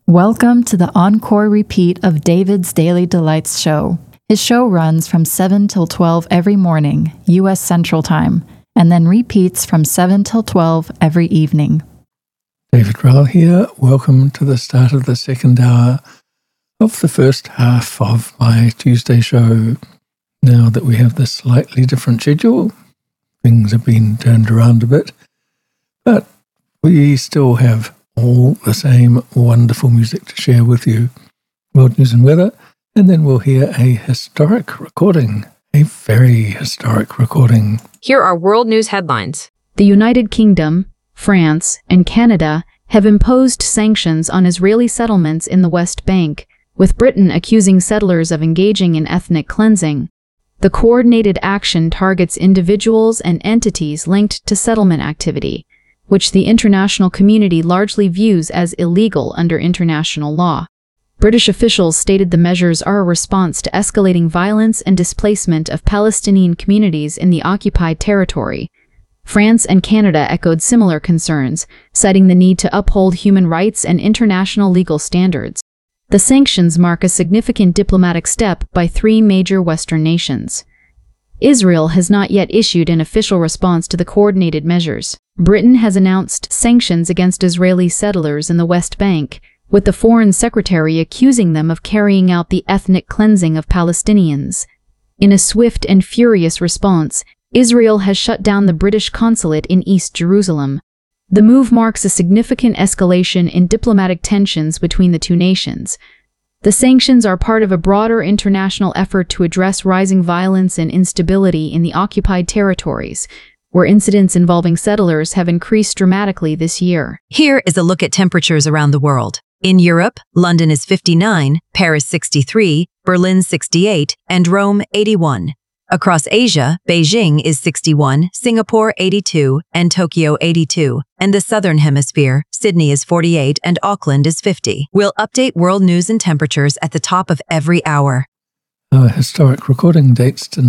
Welcome to the encore repeat of David's Daily Delights show. His show runs from 7 till 12 every morning, U.S. Central Time, and then repeats from 7 till 12 every evening. David Rowell here. Welcome to the start of the second hour of the first half of my Tuesday show. Now that we have this slightly different schedule, things have been turned around a bit, but we still have all the same wonderful music to share with you. World news and weather, and then we'll hear a historic recording, a very historic recording. Here are world news headlines. The United Kingdom, France, and Canada have imposed sanctions on Israeli settlements in the West Bank, with Britain accusing settlers of engaging in ethnic cleansing. The coordinated action targets individuals and entities linked to settlement activity, which the international community largely views as illegal under international law. British officials stated the measures are a response to escalating violence and displacement of Palestinian communities in the occupied territory. France and Canada echoed similar concerns, citing the need to uphold human rights and international legal standards. The sanctions mark a significant diplomatic step by three major Western nations. Israel has not yet issued an official response to the coordinated measures. Britain has announced sanctions against Israeli settlers in the West Bank, with the Foreign Secretary accusing them of carrying out the ethnic cleansing of Palestinians. In a swift and furious response, Israel has shut down the British consulate in East Jerusalem. The move marks a significant escalation in diplomatic tensions between the two nations. The sanctions are part of a broader international effort to address rising violence and instability in the occupied territories, where incidents involving settlers have increased dramatically this year. Here is a look at temperatures around the world. In Europe, London is 59, Paris 63, Berlin 68, and Rome 81. Across Asia, Beijing is 61, Singapore 82, and Tokyo 82. And the Southern Hemisphere, Sydney is 48 and Auckland is 50. We'll update world news and temperatures at the top of every hour. Our historic recording dates to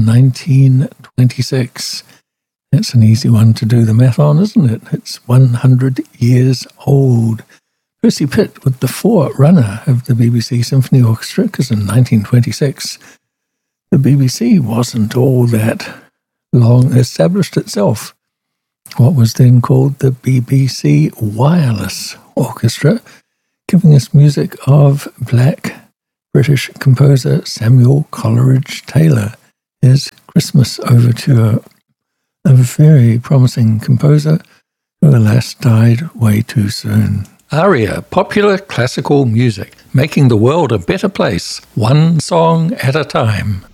1926. That's an easy one to do the math on, isn't it? It's 100 years old. Percy Pitt was the forerunner of the BBC Symphony Orchestra, because in 1926, the BBC wasn't all that long established itself. What was then called the BBC Wireless Orchestra, giving us music of black British composer Samuel Coleridge Taylor, his Christmas Overture, a very promising composer who alas died way too soon. ARIA, popular classical music, making the world a better place, one song at a time.